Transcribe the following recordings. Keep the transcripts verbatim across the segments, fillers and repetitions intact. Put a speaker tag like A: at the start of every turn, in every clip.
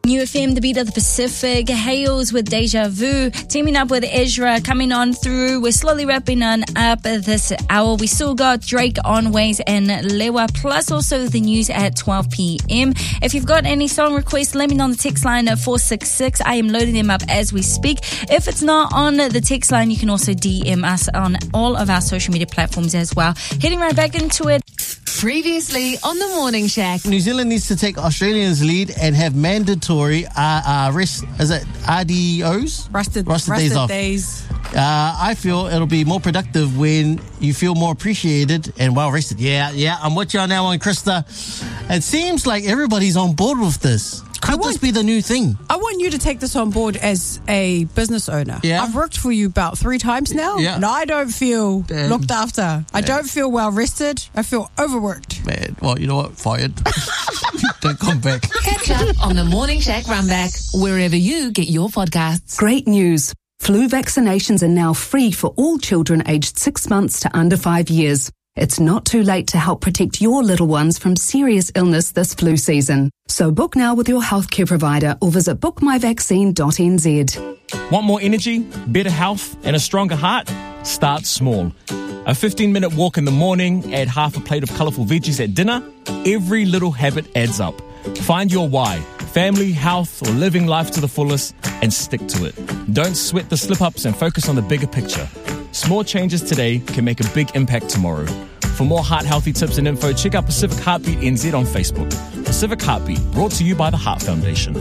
A: New F M, the beat of the Pacific, Hales with Deja Vu, teaming up with Ezra, coming on through. We're slowly wrapping on up this hour. We still got Drake on Ways and Lewa, plus also the news at twelve p.m. If you've got any song requests, let me know on the text line at four six six. I am loading them up as we speak. If it's not on the text line, you can also D M us on all of our social media platforms as well. Heading right back into it.
B: Previously on the Morning Shack.
C: New Zealand needs to take Australia's lead and have mandatory uh, uh, rest, is it R D Os?
D: Rusted,
C: rusted,
D: rusted
C: days off.
D: days.
C: Uh, I feel it'll be more productive when you feel more appreciated and well rested. Yeah, yeah, I'm with you on that one, Krista. It seems like everybody's on board with this. Could want, this be the new thing?
D: I want you to take this on board as a business owner.
C: Yeah.
D: I've worked for you about three times now,
C: yeah.
D: and I don't feel
C: Damn.
D: looked after.
C: Damn.
D: I don't feel well rested. I feel overworked.
C: Man, well, you know what? Fired. Don't come back.
B: Catch up on the Morning Shack Runback, wherever you get your podcasts.
E: Great news. Flu vaccinations are now free for all children aged six months to under five years. It's not too late to help protect your little ones from serious illness this flu season. So book now with your healthcare provider or visit book my vaccine dot n z.
F: Want more energy, better health, and a stronger heart? Start small. A fifteen-minute walk in the morning, add half a plate of colourful veggies at dinner. Every little habit adds up. Find your why, family, health, or living life to the fullest, and stick to it. Don't sweat the slip-ups and focus on the bigger picture. Small changes today can make a big impact tomorrow. For more heart-healthy tips and info, check out Pacific Heartbeat N Z on Facebook. Pacific Heartbeat, brought to you by the Heart Foundation.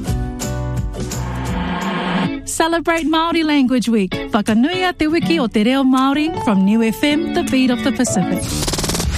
G: Celebrate Māori Language Week. Whakanuia te wiki o te reo Māori from New F M, the beat of the Pacific.